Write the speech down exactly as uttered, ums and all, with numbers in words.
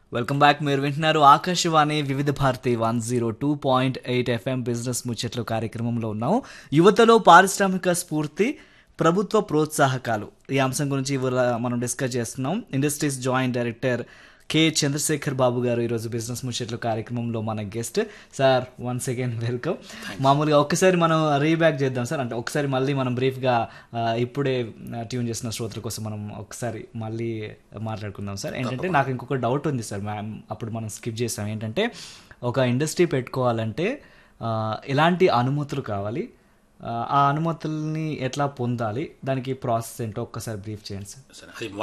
Welcome back. మీరు వింటున్నారు ఆకాశవాణి వివిధ Bharati one zero two point eight FM business ముచ్చట్లు కార్యక్రమంలో ఉన్నాం. యువతలో పారిశ్రామిక స్ఫూర్తి, ప్రభుత్వ ప్రోత్సాహకాలు, ఈ అంశం గురించి ఇవాళ మనం డిస్కస్ చేస్తున్నాం. Industries joint director K Chandrasekhar బాబు గారు ఈరోజు బిజినెస్ ముచ్చట్లు కార్యక్రమంలో మన guest. Sir once again welcome. మామూలుగా ఒక్కసారి మనం రీబ్యాక్ చేద్దాం సార్, అంటే ఒకసారి మళ్ళీ మనం బ్రీఫ్గా ఇప్పుడే ట్యూన్ చేసిన శ్రోతల కోసం మనం ఒకసారి మళ్ళీ మాట్లాడుకుందాం సార్. ఏంటంటే నాకు ఇంకొక డౌట్ ఉంది సార్, మ్యామ్ అప్పుడు మనం స్కిప్ చేసాం. ఏంటంటే ఒక ఇండస్ట్రీ పెట్టుకోవాలంటే ఎలాంటి అనుమతులు కావాలి, ఆ అనుమతుల్ని ఎట్లా పొందాలి, దానికి ప్రాసెస్ ఏంటో ఒక్కసారి బ్రీఫ్ చేయండి సార్.